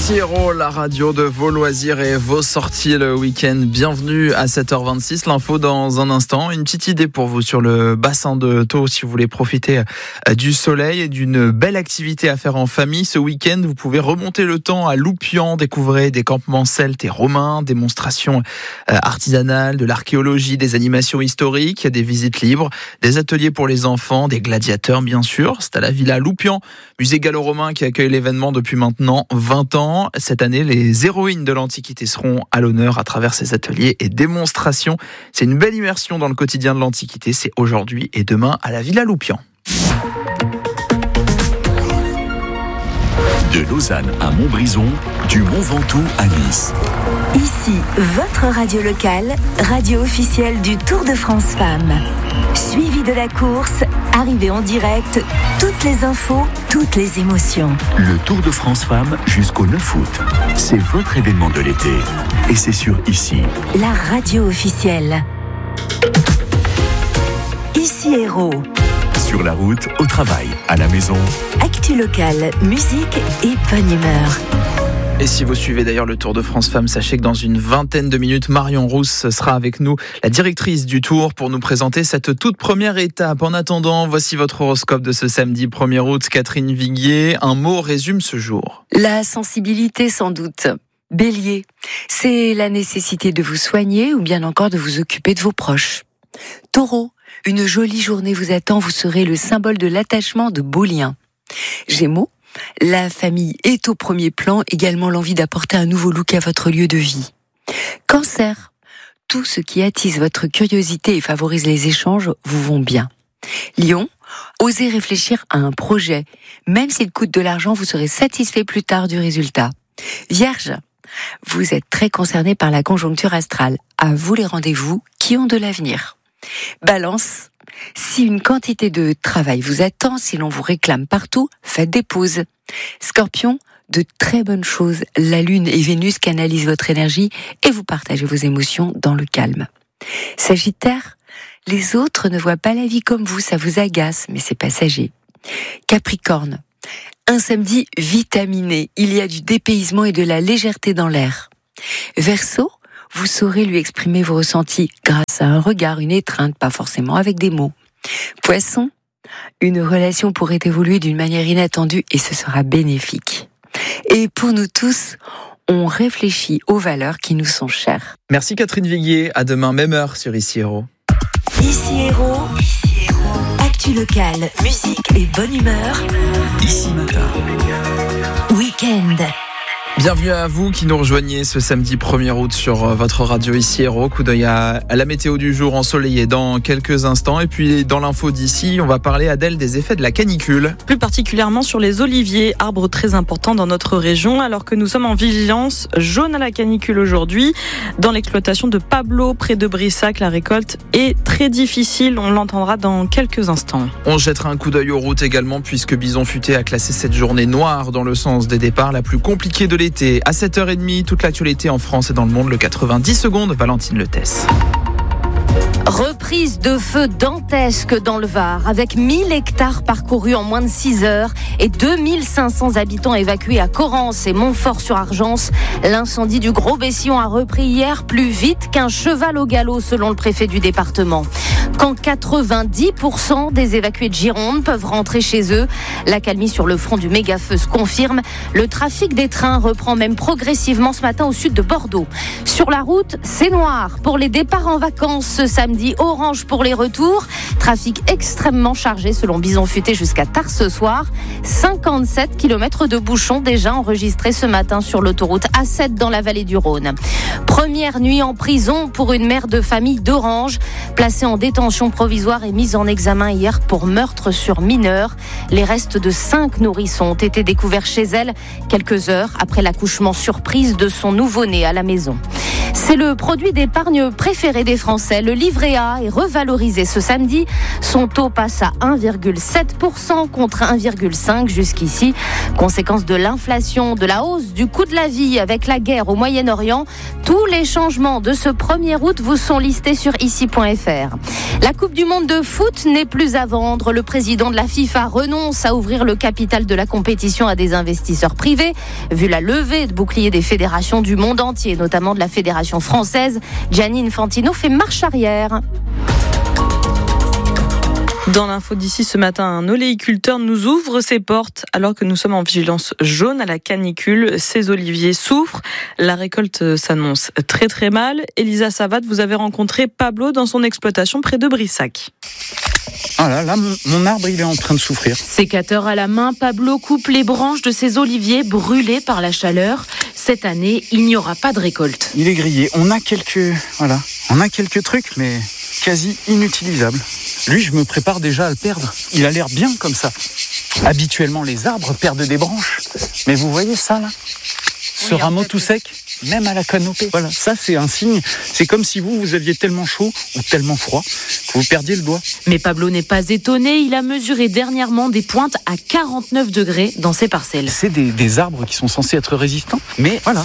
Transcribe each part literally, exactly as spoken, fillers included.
Ici Héros, la radio de vos loisirs et vos sorties le week-end. Bienvenue à sept heures vingt-six. L'info dans un instant. Une petite idée pour vous sur le bassin de Thau si vous voulez profiter du soleil et d'une belle activité à faire en famille. Ce week-end, vous pouvez remonter le temps à Loupian, découvrir des campements celtes et romains, démonstrations artisanales, de l'archéologie, des animations historiques, des visites libres, des ateliers pour les enfants, des gladiateurs bien sûr. C'est à la Villa Loupian, musée gallo-romain qui accueille l'événement depuis maintenant vingt ans. Cette année, les héroïnes de l'Antiquité seront à l'honneur à travers ces ateliers et démonstrations. C'est une belle immersion dans le quotidien de l'Antiquité. C'est aujourd'hui et demain à la Villa Loupian. De Lausanne à Montbrison, du Mont Ventoux à Nice. Ici, votre radio locale, radio officielle du Tour de France Femmes. Suivi de la course, arrivée en direct, toutes les infos, toutes les émotions. Le Tour de France Femmes jusqu'au neuf août. C'est votre événement de l'été. Et c'est sur Ici. La radio officielle. Ici Héros. Sur la route, au travail, à la maison. Actu locale, musique et bonne humeur. Et si vous suivez d'ailleurs le Tour de France Femmes, sachez que dans une vingtaine de minutes, Marion Rousse sera avec nous, la directrice du Tour, pour nous présenter cette toute première étape. En attendant, voici votre horoscope de ce samedi premier août. Catherine Viguier, un mot résume ce jour. La sensibilité sans doute. Bélier, c'est la nécessité de vous soigner ou bien encore de vous occuper de vos proches. Taureau, une jolie journée vous attend, vous serez le symbole de l'attachement de beaux liens. Gémeaux, la famille est au premier plan, également l'envie d'apporter un nouveau look à votre lieu de vie. Cancer, tout ce qui attise votre curiosité et favorise les échanges vous vont bien. Lion, osez réfléchir à un projet. Même s'il coûte de l'argent, vous serez satisfait plus tard du résultat. Vierge, vous êtes très concerné par la conjoncture astrale. À vous les rendez-vous qui ont de l'avenir. Balance, si une quantité de travail vous attend, si l'on vous réclame partout, faites des pauses. Scorpion, de très bonnes choses. La Lune et Vénus canalisent votre énergie et vous partagez vos émotions dans le calme. Sagittaire, les autres ne voient pas la vie comme vous, ça vous agace, mais c'est passager. Capricorne, un samedi vitaminé, il y a du dépaysement et de la légèreté dans l'air. Verseau, vous saurez lui exprimer vos ressentis grâce à un regard, une étreinte, pas forcément avec des mots. Poisson, une relation pourrait évoluer d'une manière inattendue et ce sera bénéfique. Et pour nous tous, on réfléchit aux valeurs qui nous sont chères. Merci Catherine Viguier, à demain même heure sur Ici Héros. Ici Héros, Ici Héros. Actu locale, musique et bonne humeur. Ici matin. Week-end. Bienvenue à vous qui nous rejoignez ce samedi premier août sur votre radio Ici Héros. Coup d'œil à, à la météo du jour ensoleillée dans quelques instants. Et puis dans l'info d'ici, on va parler Adèle des effets de la canicule. Plus particulièrement sur les oliviers, arbres très importants dans notre région, alors que nous sommes en vigilance jaune à la canicule aujourd'hui. Dans l'exploitation de Pablo, près de Brissac, la récolte est très difficile. On l'entendra dans quelques instants. On jettera un coup d'œil aux routes également, puisque Bison Futé a classé cette journée noire dans le sens des départs, la plus compliquée de l'été. À sept heures trente, toute l'actualité en France et dans le monde, le quatre-vingt-dix secondes, Valentine Letès. Reprise de feu dantesque dans le Var, avec mille hectares parcourus en moins de six heures et deux mille cinq cents habitants évacués à Corrence et Montfort-sur-Argence. L'incendie du Gros-Bessillon a repris hier plus vite qu'un cheval au galop, selon le préfet du département. Quand quatre-vingt-dix pour cent des évacués de Gironde peuvent rentrer chez eux, l'accalmie sur le front du méga-feu se confirme. Le trafic des trains reprend même progressivement ce matin au sud de Bordeaux. Sur la route, c'est noir pour les départs en vacances ce samedi. Orange pour les retours. Trafic extrêmement chargé selon Bison Futé jusqu'à tard ce soir. cinquante-sept kilomètres de bouchons déjà enregistrés ce matin sur l'autoroute A sept dans la vallée du Rhône. Première nuit en prison pour une mère de famille d'Orange, placée en détention provisoire et mise en examen hier pour meurtre sur mineur. Les restes de cinq nourrissons ont été découverts chez elle quelques heures après l'accouchement surprise de son nouveau-né à la maison. C'est le produit d'épargne préféré des Français. Le livret A est revalorisé ce samedi. Son taux passe à un virgule sept pour cent contre un virgule cinq pour cent jusqu'ici. Conséquence de l'inflation, de la hausse du coût de la vie avec la guerre au Moyen-Orient. Tous les changements de ce premier août vous sont listés sur ici point f r. La Coupe du Monde de foot n'est plus à vendre. Le président de la FIFA renonce à ouvrir le capital de la compétition à des investisseurs privés. Vu la levée de boucliers des fédérations du monde entier, notamment de la fédération française, Gianni Infantino fait marche arrière. Dans l'info d'ici ce matin, un oléiculteur nous ouvre ses portes alors que nous sommes en vigilance jaune à la canicule. Ces oliviers souffrent. La récolte s'annonce très très mal. Elisa Savat, vous avez rencontré Pablo dans son exploitation près de Brissac. Ah là, là, mon, mon arbre, il est en train de souffrir. Sécateur à la main, Pablo coupe les branches de ses oliviers brûlés par la chaleur. Cette année, il n'y aura pas de récolte. Il est grillé. On a quelques, voilà, on a quelques trucs, mais quasi inutilisables. Lui, je me prépare déjà à le perdre. Il a l'air bien comme ça. Habituellement, les arbres perdent des branches. Mais vous voyez ça, là ? Ce oui, rameau fait, tout sec, même à la canopée. Voilà, ça, c'est un signe. C'est comme si vous, vous aviez tellement chaud ou tellement froid que vous perdiez le doigt. Mais Pablo n'est pas étonné. Il a mesuré dernièrement des pointes à quarante-neuf degrés dans ses parcelles. C'est des, des arbres qui sont censés être résistants. Mais voilà.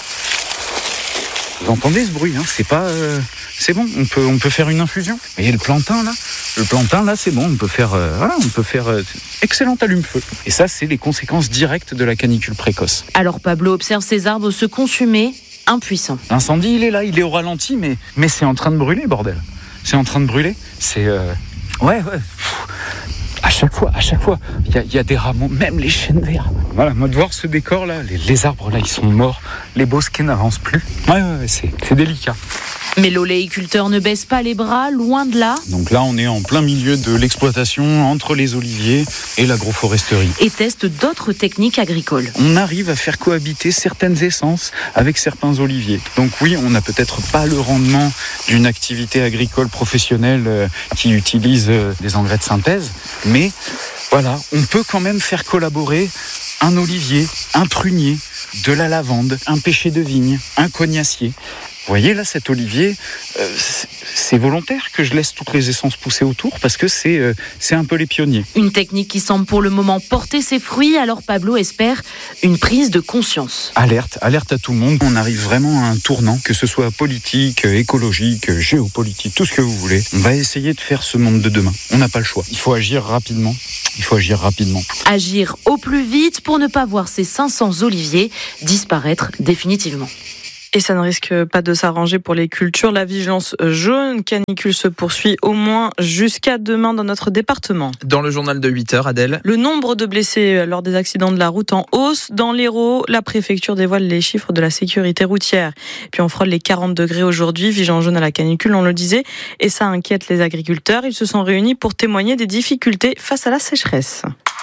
Vous entendez ce bruit, hein ? C'est pas... Euh... C'est bon, on peut, on peut faire une infusion. Vous voyez le plantain là ? Le plantain là, c'est bon, on peut faire, euh, voilà, on peut faire euh, excellent allume-feu. Et ça, c'est les conséquences directes de la canicule précoce. Alors Pablo observe ses arbres se consumer, impuissant. L'incendie, il est là, il est au ralenti, mais, mais c'est en train de brûler, bordel. C'est en train de brûler. C'est... Euh... Ouais, ouais. Pff. À chaque fois, à chaque fois, il y, y a des rameaux, même les chênes verts. Voilà, moi de voir ce décor là, les, les arbres là, ils sont morts. Les bosquets n'avancent plus. Ouais, ouais, ouais, c'est, c'est délicat. Mais l'oléiculteur ne baisse pas les bras, loin de là. Donc là, on est en plein milieu de l'exploitation entre les oliviers et l'agroforesterie. Et teste d'autres techniques agricoles. On arrive à faire cohabiter certaines essences avec certains oliviers. Donc oui, on n'a peut-être pas le rendement d'une activité agricole professionnelle qui utilise des engrais de synthèse, mais voilà, on peut quand même faire collaborer un olivier, un prunier, de la lavande, un pêcher de vigne, un cognacier. Vous voyez là, cet olivier, euh, c'est, c'est volontaire que je laisse toutes les essences pousser autour parce que c'est, euh, c'est un peu les pionniers. Une technique qui semble pour le moment porter ses fruits, alors Pablo espère une prise de conscience. Alerte, alerte à tout le monde. On arrive vraiment à un tournant, que ce soit politique, écologique, géopolitique, tout ce que vous voulez. On va essayer de faire ce monde de demain. On n'a pas le choix. Il faut agir rapidement. Il faut agir rapidement. Agir au plus vite pour ne pas voir ces cinq cents oliviers disparaître définitivement. Et ça ne risque pas de s'arranger pour les cultures. La vigilance jaune canicule se poursuit au moins jusqu'à demain dans notre département. Dans le journal de huit heures, Adèle. Le nombre de blessés lors des accidents de la route en hausse. Dans l'Hérault, la préfecture dévoile les chiffres de la sécurité routière. Puis on frôle les quarante degrés aujourd'hui. Vigilance jaune à la canicule, on le disait. Et ça inquiète les agriculteurs. Ils se sont réunis pour témoigner des difficultés face à la sécheresse.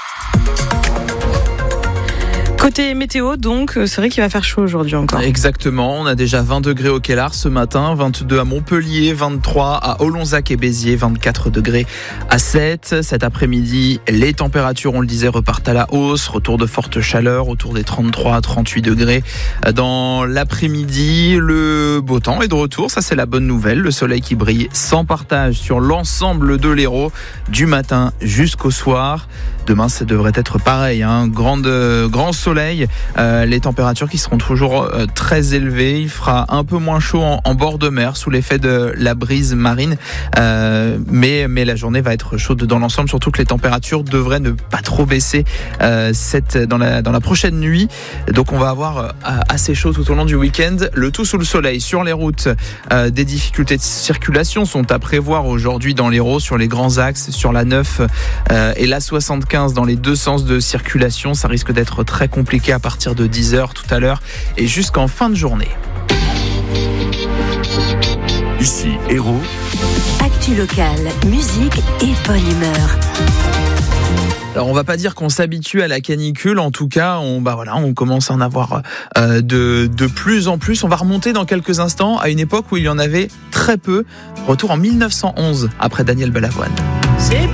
Côté météo, donc, c'est vrai qu'il va faire chaud aujourd'hui encore. Exactement, on a déjà vingt degrés au Kellar ce matin, vingt-deux à Montpellier, vingt-trois à Olonzac et Béziers, vingt-quatre degrés à Sète. Cet après-midi, les températures, on le disait, repartent à la hausse. Retour de forte chaleur autour des trente-trois à trente-huit degrés. Dans l'après-midi, le beau temps est de retour, ça c'est la bonne nouvelle. Le soleil qui brille sans partage sur l'ensemble de l'Hérault, du matin jusqu'au soir. Demain, ça devrait être pareil, hein. Grande, euh, grand soleil, euh, les températures qui seront toujours euh, très élevées. Il fera un peu moins chaud en, en bord de mer sous l'effet de la brise marine, euh, mais, mais la journée va être chaude dans l'ensemble, surtout que les températures devraient ne pas trop baisser euh, cette, dans, la, dans la prochaine nuit. Donc on va avoir euh, assez chaud tout au long du week-end, le tout sous le soleil. Sur les routes, euh, des difficultés de circulation sont à prévoir aujourd'hui dans l'Hérault, sur les grands axes, sur la neuf euh, et la soixante-quinze dans les deux sens de circulation. Ça risque d'être très compliqué à partir de dix heures tout à l'heure et jusqu'en fin de journée. Ici, Hérault. Actu locale, musique et bonne humeur. Alors on va pas dire qu'on s'habitue à la canicule, en tout cas on bah voilà on commence à en avoir euh, de de plus en plus. On va remonter dans quelques instants à une époque où il y en avait très peu. Retour en mille neuf cent onze après Daniel Balavoine. C'est